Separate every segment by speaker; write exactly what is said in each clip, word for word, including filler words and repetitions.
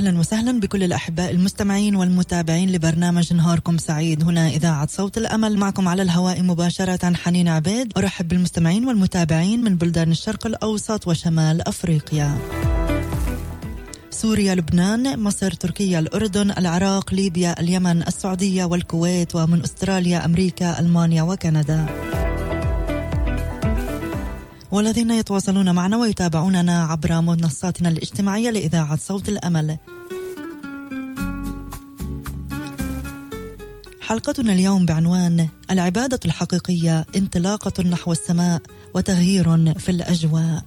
Speaker 1: أهلا وسهلا بكل الأحباء المستمعين والمتابعين لبرنامج نهاركم سعيد. هنا إذاعة صوت الأمل، معكم على الهواء مباشرة حنين عبيد. أرحب بالمستمعين والمتابعين من بلدان الشرق الأوسط وشمال أفريقيا، سوريا، لبنان، مصر، تركيا، الأردن، العراق، ليبيا، اليمن، السعودية والكويت، ومن أستراليا، أمريكا، ألمانيا وكندا، والذين يتواصلون معنا ويتابعوننا عبر منصاتنا الاجتماعية لإذاعة صوت الأمل. حلقتنا اليوم بعنوان العبادة الحقيقية، انطلاقة نحو السماء وتغيير في الأجواء.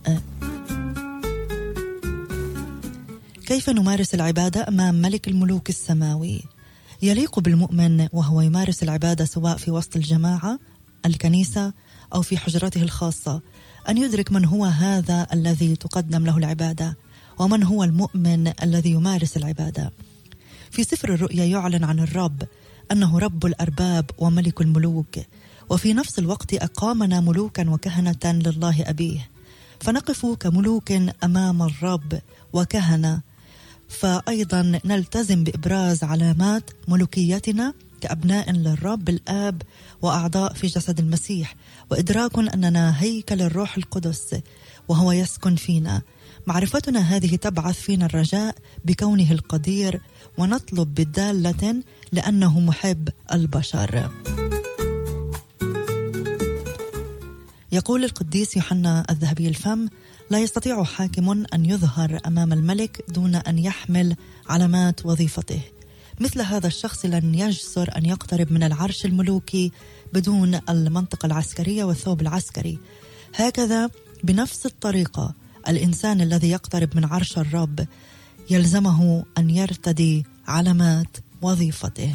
Speaker 1: كيف نمارس العبادة أمام ملك الملوك السماوي؟ يليق بالمؤمن وهو يمارس العبادة سواء في وسط الجماعة، الكنيسة، أو في حجرته الخاصة، أن يدرك من هو هذا الذي تقدم له العبادة، ومن هو المؤمن الذي يمارس العبادة. في سفر الرؤيا يعلن عن الرب أنه رب الأرباب وملك الملوك، وفي نفس الوقت أقامنا ملوكا وكهنة لله أبيه، فنقف كملوك أمام الرب وكهنة، فأيضا نلتزم بإبراز علامات ملوكيتنا كأبناء للرب الآب وأعضاء في جسد المسيح، وإدراك أننا هيكل الروح القدس وهو يسكن فينا. معرفتنا هذه تبعث فينا الرجاء بكونه القدير، ونطلب بالدالة لأنه محب البشر. يقول القديس يوحنا الذهبي الفم: لا يستطيع حاكم أن يظهر أمام الملك دون أن يحمل علامات وظيفته. مثل هذا الشخص لن يجسر أن يقترب من العرش الملوكي بدون المنطقة العسكرية والثوب العسكري. هكذا بنفس الطريقة الإنسان الذي يقترب من عرش الرب يلزمه أن يرتدي علامات وظيفته.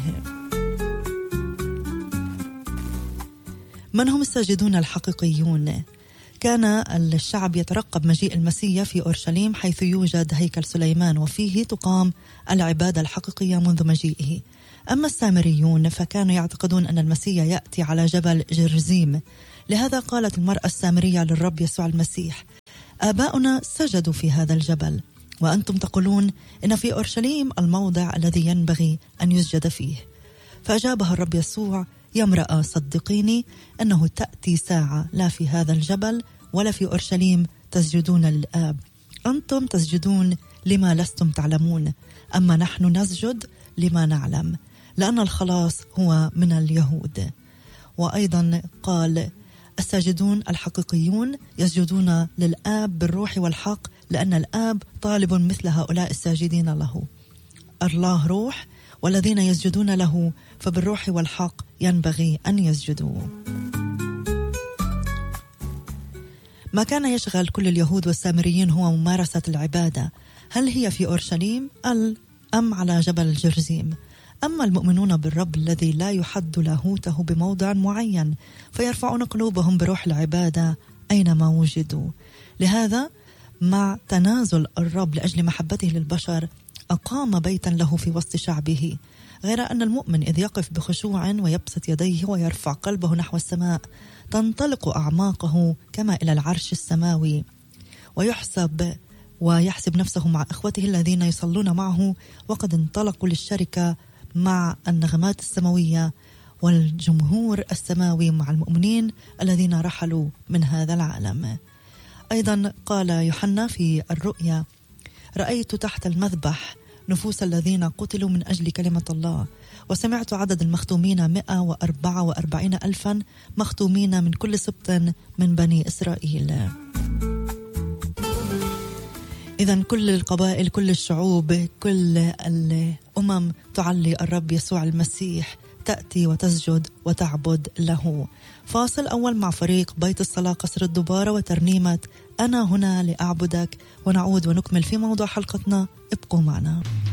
Speaker 1: من هم الساجدون الحقيقيون؟ كان الشعب يترقب مجيء المسيح في أورشليم، حيث يوجد هيكل سليمان، وفيه تقام العبادة الحقيقية منذ مجيئه. أما السامريون فكانوا يعتقدون أن المسيح يأتي على جبل جرزيم، لهذا قالت المرأة السامرية للرب يسوع المسيح: آباؤنا سجدوا في هذا الجبل، وأنتم تقولون إن في أورشليم الموضع الذي ينبغي أن يسجد فيه. فأجابها الرب يسوع: يا امرأة، صدقيني أنه تأتي ساعة لا في هذا الجبل ولا في أورشليم تسجدون للآب. أنتم تسجدون لما لستم تعلمون، أما نحن نسجد لما نعلم، لأن الخلاص هو من اليهود. وأيضا قال: الساجدون الحقيقيون يسجدون للآب بالروح والحق، لأن الآب طالب مثل هؤلاء الساجدين له. الله روح، والذين يسجدون له فبالروح والحق ينبغي أن يسجدوا. ما كان يشغل كل اليهود والسامريين هو ممارسة العبادة، هل هي في أورشليم أم على جبل جرزيم؟ أما المؤمنون بالرب الذي لا يحد لاهوته بموضع معين، فيرفعون قلوبهم بروح العبادة أينما وجدوا. لهذا مع تنازل الرب لأجل محبته للبشر أقام بيتا له في وسط شعبه، غير أن المؤمن إذ يقف بخشوع ويبسط يديه ويرفع قلبه نحو السماء تنطلق أعماقه كما إلى العرش السماوي، ويحسب ويحسب نفسه مع إخوته الذين يصلون معه، وقد انطلقوا للشركة مع النغمات السماوية والجمهور السماوي مع المؤمنين الذين رحلوا من هذا العالم. أيضا قال يوحنا في الرؤيا: رأيت تحت المذبح نفوس الذين قتلوا من أجل كلمة الله، وسمعت عدد المختومين مئة وأربعة وأربعين ألفا، مختومين من كل سبط من بني إسرائيل. إذن كل القبائل، كل الشعوب، كل الأمم تعلي الرب يسوع المسيح، تأتي وتسجد وتعبد له. فاصل أول مع فريق بيت الصلاة قصر الدبارة وترنيمة أنا هنا لأعبدك، ونعود ونكمل في موضوع حلقتنا. ابقوا معنا.